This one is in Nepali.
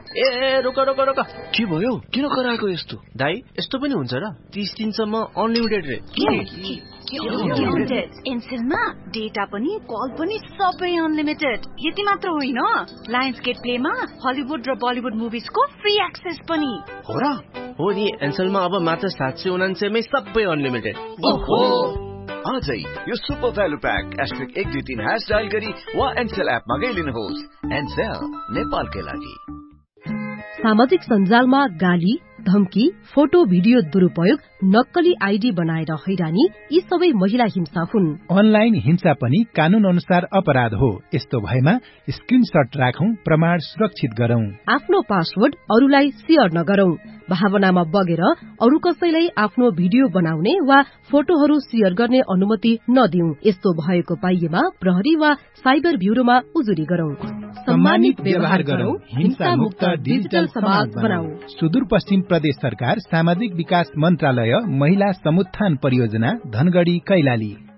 ए रोक रोक रोक, के भयो? किन कराएको यस्तो? दाइ यस्तो पनि हुन्छ र? 30 दिनसम्म अनलिमिटेड रे। एनसेलमा डेटा पनि कल पनि सबै अनलिमिटेड। यति मात्र होइन, लायन्स गेट प्लेमा हलिउड र बलिउड मुभिजको फ्री एक्सेस पनि हो र? हो नि, एनसेलमा अब मात्र 799 मै सबै अनलिमिटेड। ओहो, आजै यो सुपर भ्यालु प्याक *123# डायल गरी वा एनसेल एप मा गइलिनुहोस्। एनसेल नेपालकै लागि। सामाजिक सञ्जालमा गाली, धम्की, फोटो भिडियो दुरुपयोग, नक्कली आइडी बनाएर हैरानी, यी सबै महिला हिंसा हुन्। अनलाइन हिंसा पनि कानून अनुसार अपराध हो। यस्तो भएमा स्क्रिनशट राखौं, प्रमाण सुरक्षित गरौं। आफ्नो पासवर्ड अरूलाई शेयर नगरौं। भावनामा बगेर अरू कसैलाई आफ्नो भिडियो बनाउने वा फोटोहरू शेयर गर्ने अनुमति नदिऊ। यस्तो भएको पाइएमा प्रहरी वा साइबर ब्युरोमा उजुरी गरौं। सम्मानित व्यवहार गरौं, हिंसा मुक्त डिजिटल समाज बनाऊ। सुदूरपश्चिम प्रदेश सरकार सामाजिक विकास मन्त्रालय महिला समुत्थान परियोजना धनगढ़ी कैलाली।